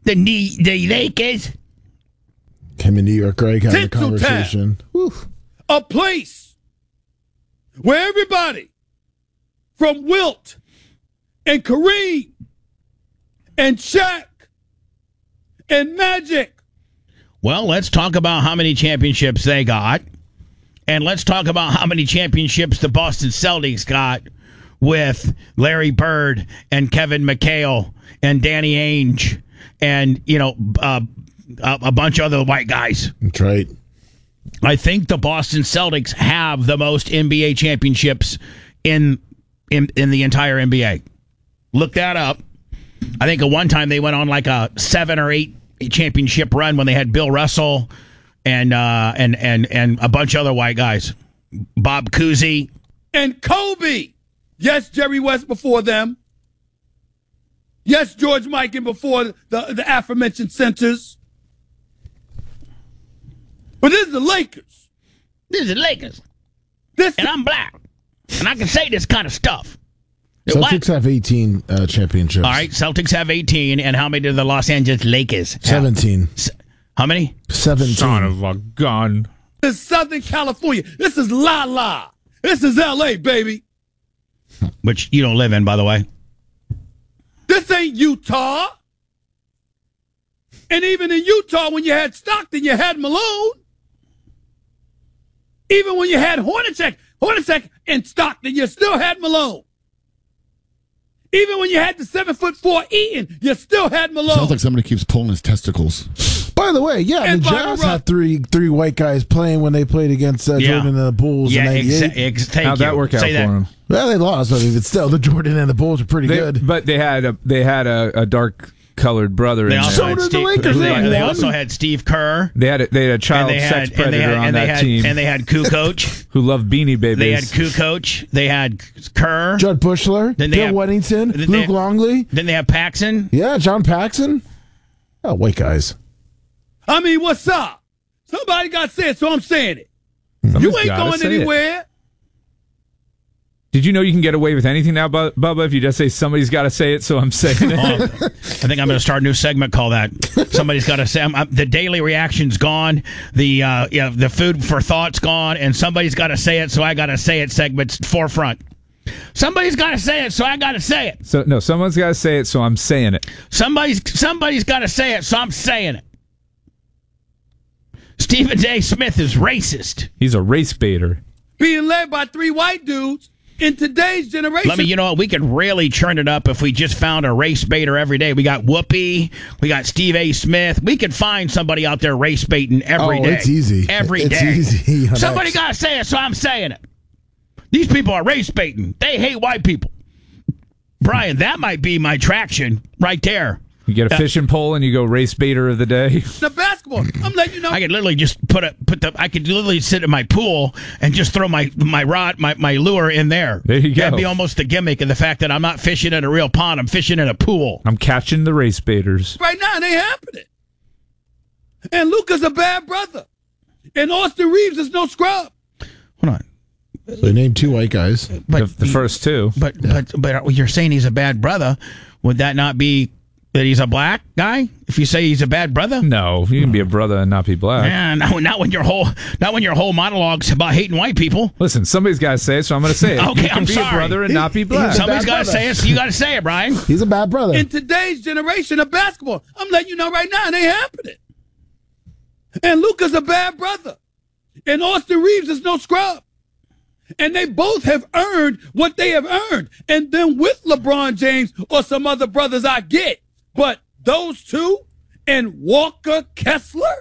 The Lakers. Him in New York, Greg, having a Tinseltown. conversation. Whew. A place where everybody from Wilt and Kareem and Shaq and Magic. Well, let's talk about how many championships they got. And let's talk about how many championships the Boston Celtics got with Larry Bird and Kevin McHale and Danny Ainge and, a bunch of other white guys. That's right. I think the Boston Celtics have the most NBA championships in the entire NBA. Look that up. I think at one time they went on like a 7 or 8 championship run when they had Bill Russell and a bunch of other white guys. Bob Cousy. And Kobe. Yes, Jerry West before them. Yes, George Mikan before the aforementioned centers. But this is the Lakers. This is the Lakers. And I'm black. And I can say this kind of stuff. Celtics have 18 championships. All right, Celtics have 18. And how many do the Los Angeles Lakers have? 17. How many? 17. Son of a gun. This is Southern California. This is La La. This is L.A., baby. Which you don't live in, by the way. This ain't Utah. And even in Utah, when you had Stockton, you had Malone. Even when you had Hornacek and Stockton, you still had Malone. Even when you had the 7'4" Eaton, you still had Malone. Sounds like somebody keeps pulling his testicles. By the way, yeah, And the Byron Jazz Ruff. had three white guys playing when they played against Jordan and the Bulls in 98. Thank How'd you. that work out Say for that. him? Well, they lost, but still, the Jordan and the Bulls are pretty good. But they had a dark colored brother. They in also there. had did the Steve, Lakers. they won. also had Steve Kerr. They had a child sex predator on that team And they had Kukoc. who loved Beanie Babies. They had Kukoc. They had Kerr. Judd Bushler, Then they Bill have- Weddington, then they Luke have- Longley. Then they have Paxson. Yeah, John Paxson. Oh, white guys. I mean, what's up? Somebody got to say it, so I'm saying it. Somebody's You ain't gotta going say it. anywhere. Did you know you can get away with anything now, Bubba, if you just say somebody's got to say it, so I'm saying it? I think I'm going to start a new segment called that. Somebody's got to say the daily reaction's gone. The food for thought's gone, and somebody's got to say it, so I got to say it. Segment's forefront. Somebody's got to say it, so I got to say it. So no, someone's got to say it, so I'm saying it. Somebody's got to say it, so I'm saying it. Stephen A. Smith is racist. He's a race baiter. Being led by 3 white dudes in today's generation. You know what? We could really churn it up if we just found a race baiter every day. We got Whoopi. We got Steve A. Smith. We could find somebody out there race baiting every day. It's easy. Every It's day. easy. Somebody got to say it, so I'm saying it. These people are race baiting. They hate white people. Brian, that might be my traction right there. You get a fishing pole and you go race baiter of the day. The basketball. I'm letting you know. I could literally just I could literally sit in my pool and just throw my rod, my lure in there. There you go. That'd be almost the gimmick of the fact that I'm not fishing in a real pond. I'm fishing in a pool. I'm catching the race baiters. Right now, it ain't happening. And Luka's a bad brother. And Austin Reeves is no scrub. Hold on. So they named 2 white guys. But The first two. But you're saying he's a bad brother. Would that not be that he's a black guy? If you say he's a bad brother? No, you can be a brother and not be black. Yeah, not when your whole monologue's about hating white people. Listen, somebody's got to say it, so I'm going to say it. Okay, you can I'm be sorry. a brother and not be black. He's a Somebody's bad got to brother. say it. So you got to say it, Brian. He's a bad brother. In today's generation of basketball, I'm letting you know right now, it ain't happening. And Luka's a bad brother. And Austin Reeves is no scrub. And they both have earned what they have earned. And then with LeBron James or some other brothers I get. But those two and Walker Kessler?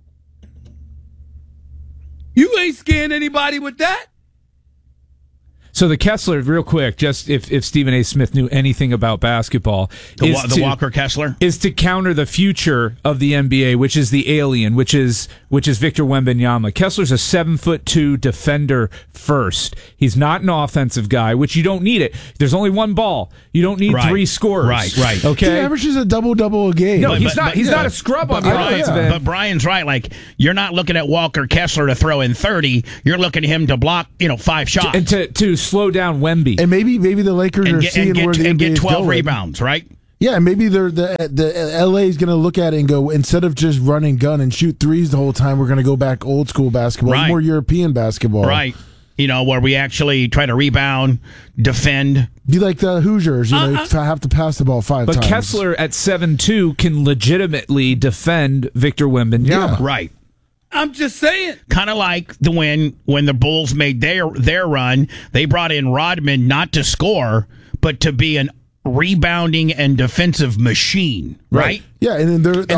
You ain't scaring anybody with that. So the Kessler, real quick, just if Stephen A. Smith knew anything about basketball, The Walker Kessler is to counter the future of the NBA, which is the alien, which is Victor Wembanyama. Kessler's a 7'2" defender first. He's not an offensive guy, which you don't need it. There's only one ball. You don't need 3 scorers. Right. Okay. He averages a double-double a game. No, But- he's but- not. He's but- not a scrub on the Brian, offensive end. But Brian's right. Like, you're not looking at Walker Kessler to throw in 30. You're looking at him to block, 5 shots. And to slow down Wemby. And maybe the Lakers are seeing where the and NBA get is 12 going. rebounds, right? Yeah, maybe the LA is going to look at it and go, instead of just run and gun and shoot threes the whole time, we're going to go back old school basketball, Right. more European basketball. Right. Where we actually try to rebound, defend. Be like the Hoosiers, you have to pass the ball 5 times. But Kessler at 7'2" can legitimately defend Victor Wembanyama. Yeah. Right. I'm just saying. Kind of like when the Bulls made their run, they brought in Rodman not to score, but to be an rebounding and defensive machine, right? Yeah, and then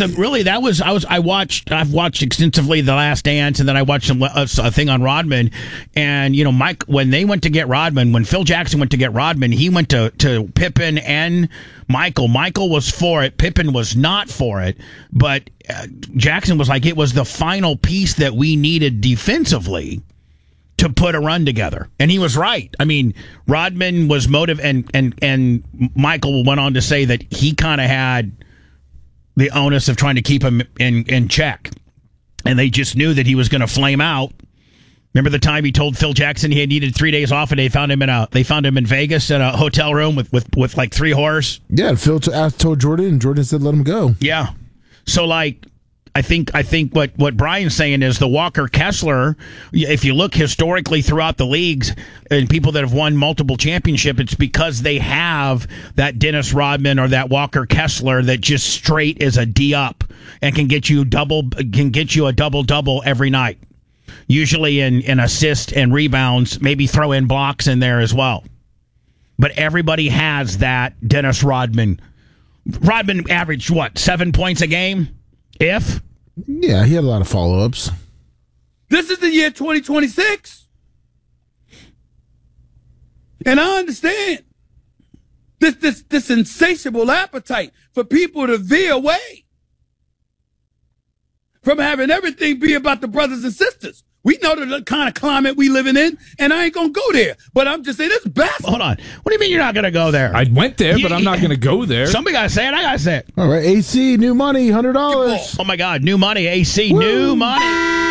I've watched extensively The Last Dance, and then I watched a thing on Rodman, and Mike, when they went to get Rodman, when Phil Jackson went to get Rodman, he went to Pippen and Michael. Michael was for it, Pippen was not for it, but Jackson was like, it was the final piece that we needed defensively to put a run together. And he was right. I mean, Rodman was and Michael went on to say that he kind of had the onus of trying to keep him in check. And they just knew that he was going to flame out. Remember the time he told Phil Jackson he had needed 3 days off, and they found him in Vegas in a hotel room with like 3 whores? Yeah, Phil told Jordan, and Jordan said let him go. Yeah. So I think what Brian's saying is the Walker Kessler, if you look historically throughout the leagues and people that have won multiple championships, it's because they have that Dennis Rodman or that Walker Kessler that just straight is a D up and can get you a double every night. Usually in assists and rebounds, maybe throw in blocks in there as well. But everybody has that Dennis Rodman. Rodman averaged 7 points a game? Yeah, he had a lot of follow-ups. This is the year 2026. And I understand this insatiable appetite for people to veer away from having everything be about the brothers and sisters. We know the kind of climate we living in, and I ain't going to go there. But I'm just saying, this basketball. Hold on. What do you mean you're not going to go there? I went there, but I'm not going to go there. Somebody got to say it. I got to say it. All right, AC, new money, $100. Oh, my God. New money, AC, Woo! New money.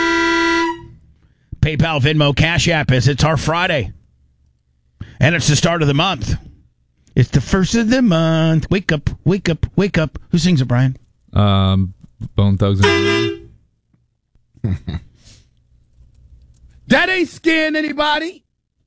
PayPal, Venmo, Cash App it's our Friday. And it's the start of the month. It's the first of the month. Wake up, wake up, wake up. Who sings it, Brian? Bone Thugs and That ain't scaring anybody.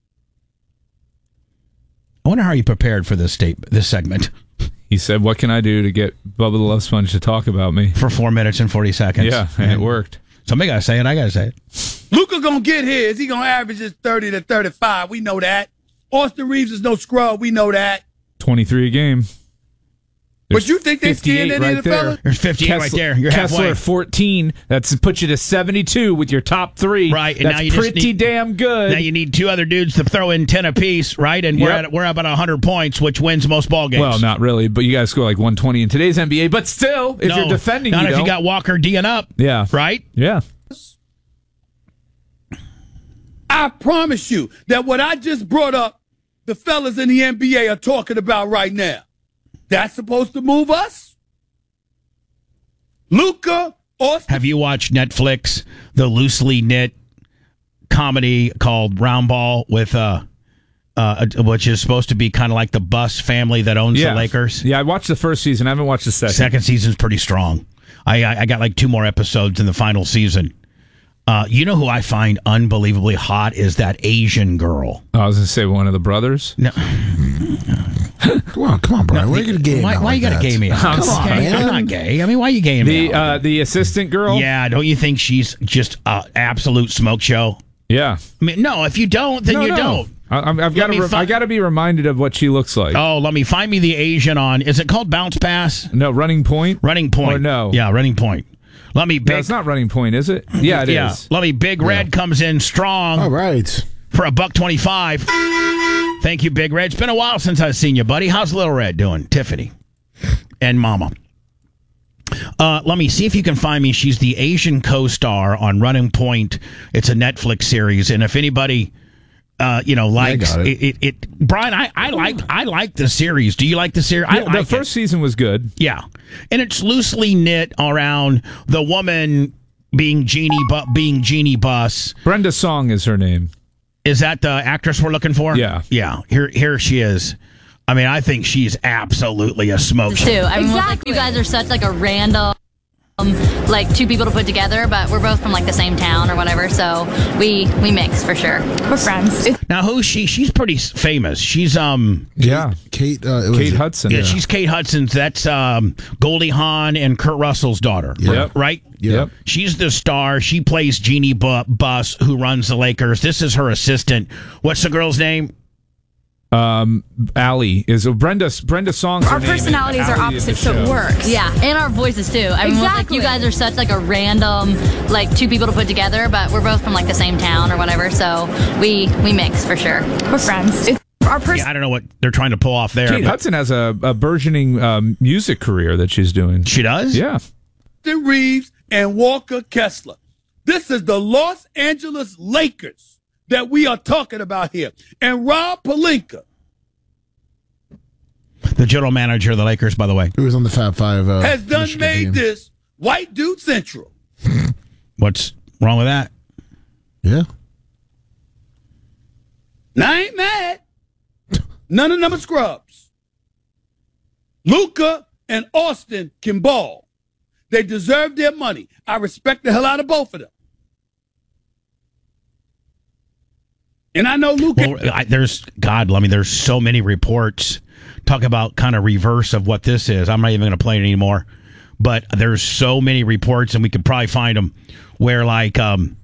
I wonder how you prepared for this segment. He said, what can I do to get Bubba the Love Sponge to talk about me? For 4 minutes and 40 seconds. Yeah, and it worked. Somebody got to say it. I got to say it. Luka going to get his. He going to average his 30 to 35. We know that. Austin Reeves is no scrub. We know that. 23 a game. But you think they scared any of the fellas? There's 58 right there. You're Kessler halfway. 14. That's puts you to 72 with your top 3. Right. And that's now you pretty damn good. Now you need 2 other dudes to throw in 10 apiece, right? And we're about 100 points, which wins most ball games. Well, not really, but you guys score like 120 in today's NBA. But still, if you're defending, not if you got Walker D'ing up. Yeah. Right? Yeah. I promise you that what I just brought up, the fellas in the NBA are talking about right now. That's supposed to move us? Luka, Austin. Have you watched Netflix, the loosely knit comedy called Round Ball with which is supposed to be kind of like the Buss family that owns the Lakers? Yeah, I watched the first season. I haven't watched the second. Second season's pretty strong. I got like 2 more episodes in the final season. You know who I find unbelievably hot is that Asian girl. I was going to say one of the brothers. No. Come on, Brian. Why are you going to gay me? Why you got to gay me? Come on, man. I'm not gay. I mean, why are you gaying me? The assistant girl? Yeah, don't you think she's just an absolute smoke show? Yeah. I mean, no, if you don't, then you don't. I've got to be reminded of what she looks like. Oh, let me find me the Asian on. Is it called Bounce Pass? No, Running Point? Running Point. Or no? Yeah, Running Point. Let me No, it's not Running Point, is it? Yeah, it is. Let me Big Red comes in strong. All right. For $1.25. Thank you, Big Red. It's been a while since I've seen you, buddy. How's Little Red doing? Tiffany and Mama. Let me see if you can find me. She's the Asian co-star on Running Point. It's a Netflix series, and if anybody likes it. Brian, I like the series. Do you like the series? Yeah, the first season was good. Yeah, and it's loosely knit around the woman being Jeannie Buss. Brenda Song is her name. Is that the actress we're looking for? Yeah. Yeah. Here she is. I mean, I think she's absolutely a smoke show. Too. I mean, like, you guys are such like a random, like two people to put together, but we're both from like the same town or whatever, so we mix for sure. We're friends. Now, who's she? She's pretty famous. She's Kate Hudson. Yeah, she's Kate Hudson. That's Goldie Hawn and Kurt Russell's daughter. Yep. Right? Yep. She's the star. She plays Jeannie Buss, who runs the Lakers. This is her assistant. What's the girl's name? Allie is Brenda's songs. Our personalities are opposite, so it works. Yeah, and our voices too. I mean, like, you guys are such like a random, like two people to put together, but we're both from like the same town or whatever, so we mix for sure. We're friends. I don't know what they're trying to pull off there. Kate Hudson has a burgeoning music career that she's doing. She does? Yeah. Austin Reeves and Walker Kessler. This is the Los Angeles Lakers that we are talking about here. And Rob Pelinka, the general manager of the Lakers, by the way. Who was on the Fab Five. has done Michigan made team. this white dude central. What's wrong with that? Yeah. Now, I ain't mad. None of them are scrubs. Luka and Austin can ball. They deserve their money. I respect the hell out of both of them. And I know Luka. Well, there's so many reports talk about kind of reverse of what this is. I'm not even going to play it anymore. But there's so many reports, and we could probably find them, where like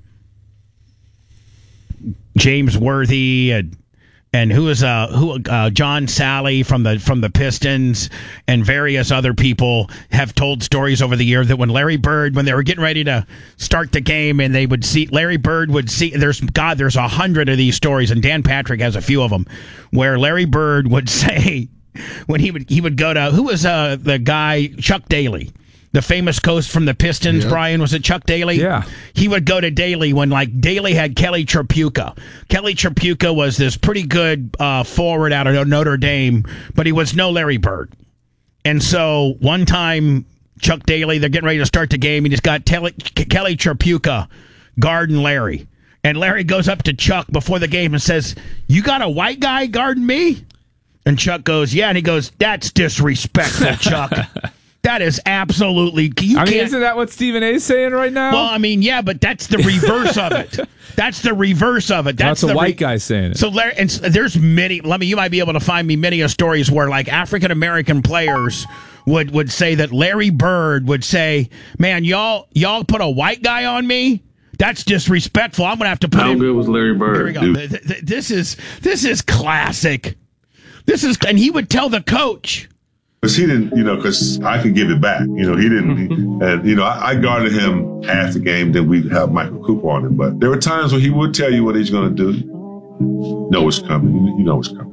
James Worthy and John Sally from the Pistons and various other people have told stories over the year that when they were getting ready to start the game, and Larry Bird would see, there's 100 of these stories, and Dan Patrick has a few of them, where Larry Bird would say, when he would go to, who was the guy, Chuck Daly, the famous coach from the Pistons, Yep. Brian, was it Chuck Daly? Yeah. He would go to Daly when, like, Daly had Kelly Tripucka. Kelly Tripucka was this pretty good forward out of Notre Dame, but he was no Larry Bird. And so one time, Chuck Daly, they're getting ready to start the game, and he's got Kelly Tripucka guarding Larry. And Larry goes up to Chuck before the game and says, "You got a white guy guarding me?" And Chuck goes, "Yeah." And he goes, "That's disrespectful, Chuck. That is absolutely... Isn't that what Stephen A. is saying right now? Well, I mean, yeah, but that's the reverse of it. That's the reverse of it. That's a white guy saying it. So there's many... you might be able to find me many stories where, like, African-American players would say that Larry Bird would say, "Man, y'all put a white guy on me? That's disrespectful. I'm going to have to put How good was Larry Bird? Here we go. This is classic. And he would tell the coach... Because he didn't, because I could give it back. He didn't. And, I guarded him half the game, then we'd have Michael Cooper on him. But there were times where he would tell you what he's going to do. You know it's coming. You know it's coming.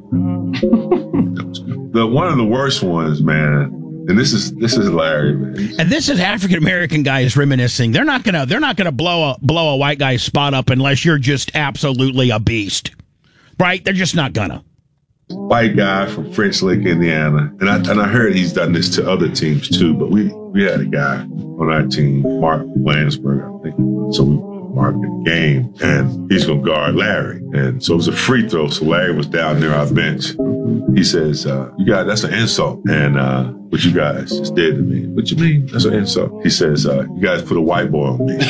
One of the worst ones, man, and this is hilarious, man. And this is African American guys reminiscing. They're not gonna blow a white guy's spot up unless you're just absolutely a beast. Right? They're just not gonna. White guy from French Lick, Indiana, and I heard he's done this to other teams too. But we had a guy on our team, Mark Landsberg, I think. So we marked the game, and he's gonna guard Larry, and so it was a free throw. So Larry was down near our bench. He says, "You guys, that's an insult." And what you guys just did to me? What you mean? That's an insult. He says, "You guys put a white boy on me."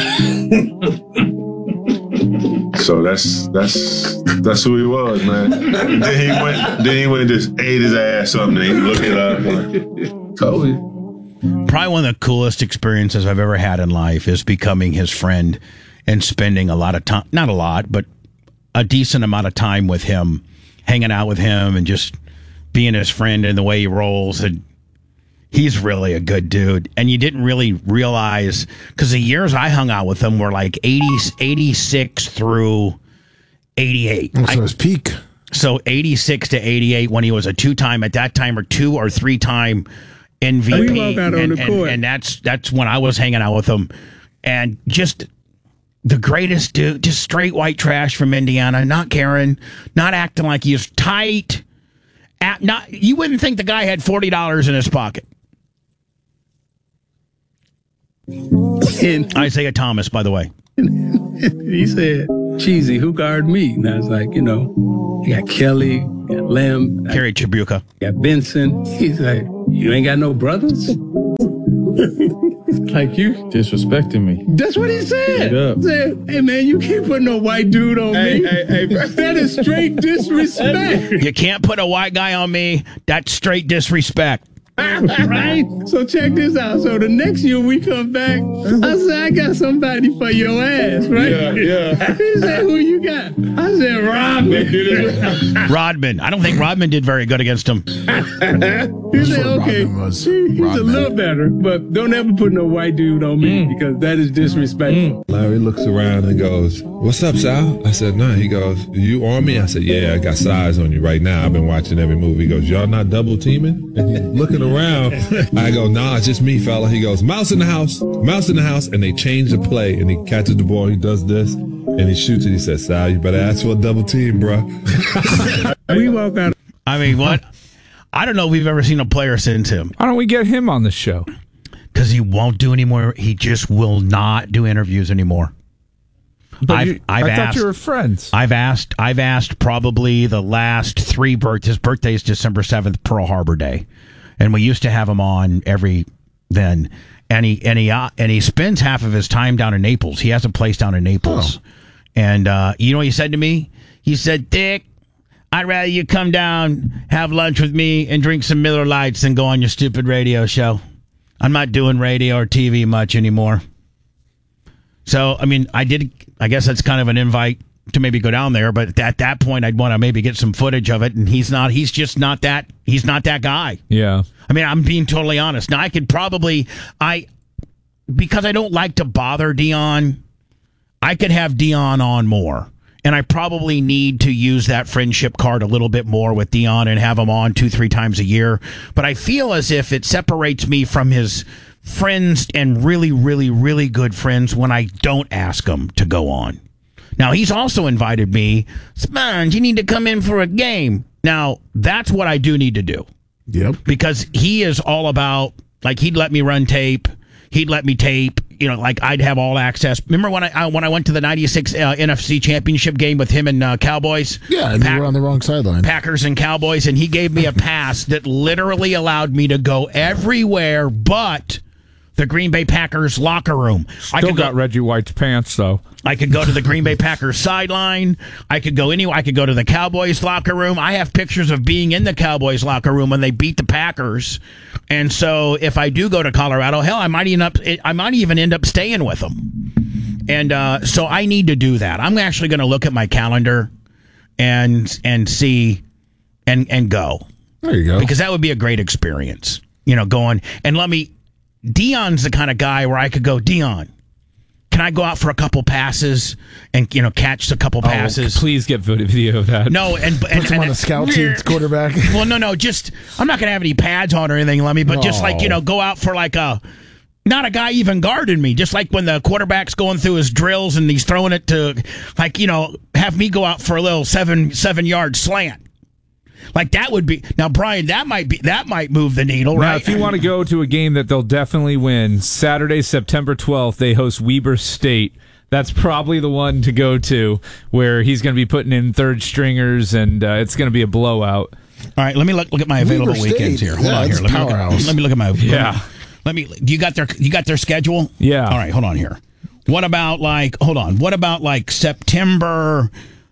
So that's who he was, man. Then he went and just ate his ass something. And he looked it up. And told you. Probably one of the coolest experiences I've ever had in life is becoming his friend and spending a lot of time, not a lot, but a decent amount of time with him, hanging out with him and just being his friend and the way he rolls. And he's really a good dude. And you didn't really realize, because the years I hung out with him were like 86 through 88. So his peak. So 86 to 88 when he was a two-time, at that time, or 2 or 3-time MVP. We walk out on the court. And that's when I was hanging out with him. And just the greatest dude, just straight white trash from Indiana, not caring, not acting like he's tight. You wouldn't think the guy had $40 in his pocket. And Isaiah Thomas, by the way. he said, "Cheesy, who guarded me?" And I was like, you got Kelly, got Lamb, Kerry Chibuka. got Benson. He's like, you ain't got no brothers? Like you disrespecting me. That's what he said. Up. He said, hey man, you can't put no white dude on me. Hey, that is straight disrespect. You can't put a white guy on me. That's straight disrespect. Right? So check this out. So the next year we come back, I said, I got somebody for your ass, right? Yeah. He said, who you got? I said, Rodman. Rodman. I don't think Rodman did very good against him. He said, okay, he's a little better, but don't ever put no white dude on me because that is disrespectful. Larry looks around and goes, "What's up, Sal?" I said, "No." He goes, "You on me?" I said, "Yeah, I got size on you right now. I've been watching every movie." He goes, "Y'all not double teaming?" And he's looking around. I go, "Nah, it's just me, fella." He goes, "Mouse in the house, mouse in the house." And they change the play and he catches the ball. He does this and he shoots it. He says, "Sal, you better ask for a double team, bro." We walk out. I mean, what? I don't know if we've ever seen a player since him. Why don't we get him on the show? Because he won't do anymore. He just will not do interviews anymore. But I thought you were friends. I've asked probably the last 3 birthdays. His birthday is December 7th, Pearl Harbor Day. And we used to have him on every then. And he spends half of his time down in Naples. He has a place down in Naples. Oh. And you know what he said to me? He said, "Dick, I'd rather you come down, have lunch with me, and drink some Miller Lights than go on your stupid radio show. I'm not doing radio or TV much anymore." So, I mean, I guess that's kind of an invite to maybe go down there, but at that point, I'd want to maybe get some footage of it, and he's just not that guy. Yeah. I mean, I'm being totally honest. Now, I could probably, because I don't like to bother Dion, I could have Dion on more. And I probably need to use that friendship card a little bit more with Dion and have him on 2-3 times a year. But I feel as if it separates me from his friends and really, really, really good friends when I don't ask him to go on. Now, he's also invited me, "Sponge, you need to come in for a game." Now, that's what I do need to do. Yep. Because he is all about, like, he'd let me run tape. He'd let me tape. You know, like, I'd have all access. Remember when I went to the 96 NFC Championship game with him and Cowboys? Yeah, and you were on the wrong sideline. Packers and Cowboys, and he gave me a pass that literally allowed me to go everywhere but the Green Bay Packers locker room. Still got Reggie White's pants, though. I could go to the Green Bay Packers sideline. I could go anywhere. I could go to the Cowboys locker room. I have pictures of being in the Cowboys locker room when they beat the Packers. And so if I do go to Colorado, hell, I might even end up staying with them. And so I need to do that. I'm actually going to look at my calendar and see and go. There you go. Because that would be a great experience. You know, going and Dion's the kind of guy where I could go, "Dion, can I go out for a couple passes and, you know, catch a couple passes?" Please get video of that. No, and Put him on the scout team's quarterback. Well, no, just I'm not going to have any pads on or anything, Lemmy, but just like, you know, go out for like not a guy even guarding me, just like when the quarterback's going through his drills and he's throwing it to, like, you know, have me go out for a little 7-yard slant. Like, that would be now, Brian. That might move the needle, right? Now, if you want to go to a game that they'll definitely win, Saturday, September 12th, they host Weber State. That's probably the one to go to, where he's going to be putting in third stringers, and it's going to be a blowout. All right, let me look at my available weekends here. Hold on here. Let me look at my. Yeah. You got their schedule? Yeah. All right, hold on here. What about September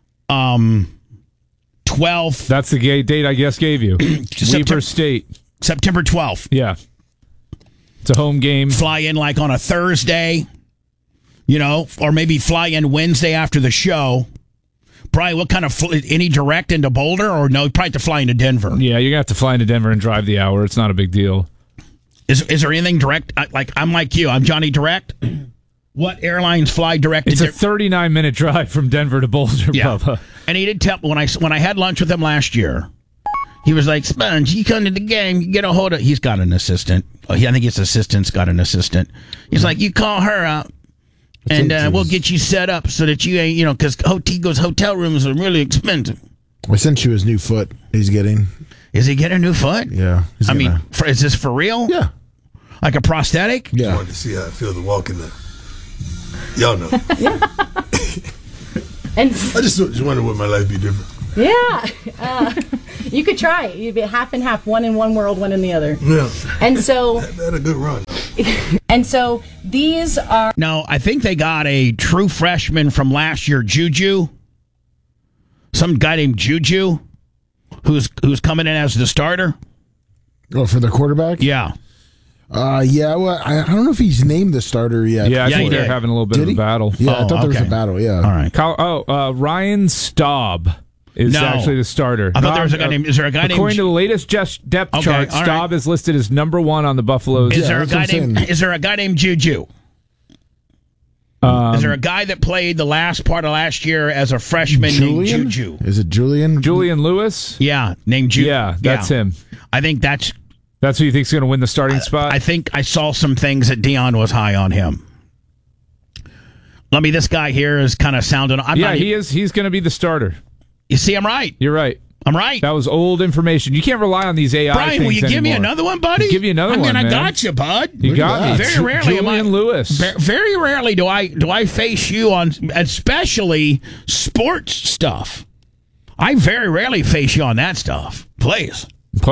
12th? That's the date I guess gave you. Weber State. September 12th. Yeah. It's a home game. Fly in like on a Thursday, you know, or maybe fly in Wednesday after the show. Brian, what kind of any direct into Boulder, or no? Probably have to fly into Denver. Yeah, you're gonna have to fly into Denver and drive the hour. It's not a big deal. Is there anything direct? Like, I'm like you. I'm Johnny Direct. What airlines fly direct? It's a 39-minute drive from Denver to Boulder, Bubba. And he did tell when I had lunch with him last year. He was like, "Sponge, you come to the game, you get a hold of." He's got an assistant. I think his assistant's got an assistant. He's like, "You call her up, and we'll get you set up so that you ain't, you know, because Tigo's hotel rooms are really expensive." I sent you his new foot. He's getting. Is he getting a new foot? Yeah. I mean, is this for real? Yeah. Like a prosthetic? Yeah. I wanted to see how it feels to walk in the. Y'all know. Yeah. And I just wonder would my life be different. Yeah. You could try it. You'd be half and half, one in one world, one in the other. Yeah. And so That had a good run. and so these are No, I think they got a true freshman from last year, Juju. Some guy named Juju, who's coming in as the starter. Oh, for the quarterback? Yeah. Yeah, well, I don't know if he's named the starter yet. Yeah, I he think they're did. having a little bit Did of a he? battle. Yeah, I Oh, thought there was okay. a battle, yeah. All right. Ryan Staub is No. actually the starter. I thought there was a guy named. Is there a guy named? According to the latest depth Okay, chart, all right. Staub is listed as number 1 on the Buffaloes. Is there a that's guy what I'm named? saying. Is there a guy named Juju? Is there a guy that played the last part of last year as a freshman Julian? named Juju? Is it Julian? Julian Lewis? Yeah, named Juju. Yeah, that's him. I think that's. That's who you think's going to win the starting spot? I think I saw some things that Dion was high on him. This guy here is kind of sounding. he is. He's going to be the starter. You see, I'm right. You're right. I'm right. That was old information. You can't rely on these AI Brian, things will you give me anymore. another one, buddy? I'll give you another I one, I man. got you, bud. You got me. Very rarely am I. Julian Lewis. Very rarely do I face you on, especially sports stuff. I very rarely face you on that stuff. Please.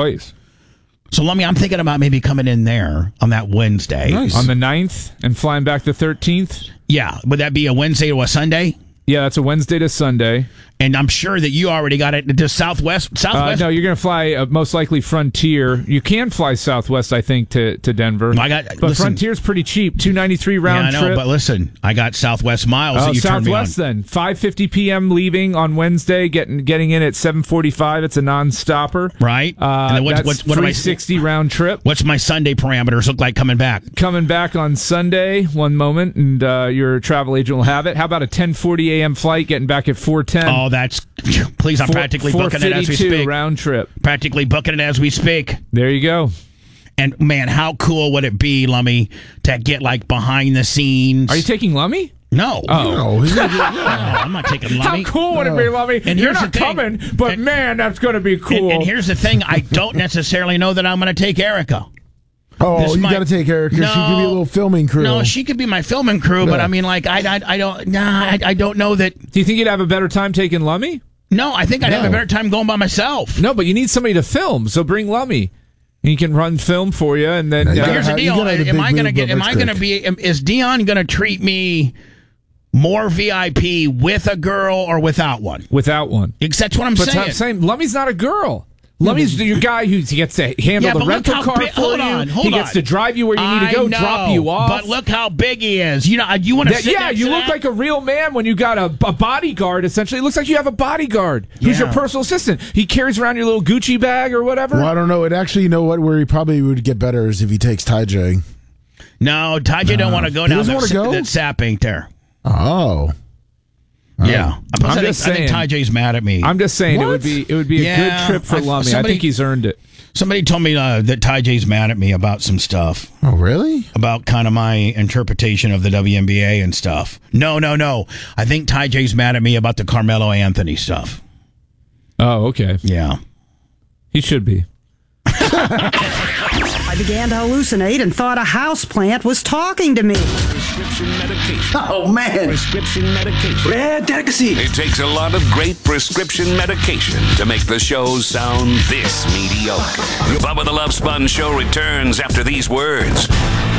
So I'm thinking about maybe coming in there on that Wednesday. Nice. On the 9th and flying back the 13th? Yeah. Would that be a Wednesday to a Sunday? Yeah, that's a Wednesday to Sunday. And I'm sure that you already got it to Southwest. No, you're going to fly most likely Frontier. You can fly Southwest, I think, to Denver. But Frontier's pretty cheap, $293 round trip. trip. But listen, I got Southwest miles that you turned me on. Southwest then. 5:50 p.m. leaving on Wednesday, getting in at 7:45. It's a non-stopper. Right. And then that's what am I? $360 round trip. What's my Sunday parameters look like coming back? Coming back on Sunday, one moment, and your travel agent will have it. How about a 10:40 a.m. flight, getting back at 4:10? Oh, that's... Please, I'm practically booking it as we speak. Round trip. Practically booking it as we speak. There you go. And, man, how cool would it be, Lummy, to get, behind the scenes? Are you taking Lummy? No. No, he's gonna No, I'm not taking Lummy. How cool would it be, Lummy? And You're here's not the thing. coming, but man, that's going to be cool. And here's the thing. I don't necessarily know that I'm going to take Erica. Oh, you got to take her because she could be a little filming crew. No, she could be my filming crew, but I mean, I don't know that. Do you think you'd have a better time taking Lummy? No, I think I'd have a better time going by myself. No, but you need somebody to film, so bring Lummy. He can run film for you, and then Here's the deal: Is Dion going to treat me more VIP with a girl or without one? Without one. That's what I'm saying. But I'm saying Lummy's not a girl. Lummy's your guy who gets to handle the rental car for you. He gets to drive you where you need to go, drop you off. But look how big he is. You want to sit yeah, next you to look that? like a real man when you got a bodyguard, essentially. It looks like you have a bodyguard who's your personal assistant. He carries around your little Gucci bag or whatever. Well, I don't know. It actually, you know what? Where he probably would get better is if he takes Ty J. No, Ty J don't want to go down that sap ain't there. Oh. Yeah, I'm just saying. I think Ty J's mad at me. I'm just saying it would be a good trip for Lummy. I think he's earned it. Somebody told me that Ty J's mad at me about some stuff. Oh, really? About kind of my interpretation of the WNBA and stuff. No. I think Ty J's mad at me about the Carmelo Anthony stuff. Oh, okay. Yeah. He should be. I began to hallucinate and thought a houseplant was talking to me. Prescription medication. Oh, man. Prescription medication. Red delicacy. It takes a lot of great prescription medication to make the show sound this mediocre. The Bubba the Love Sponge Show returns after these words.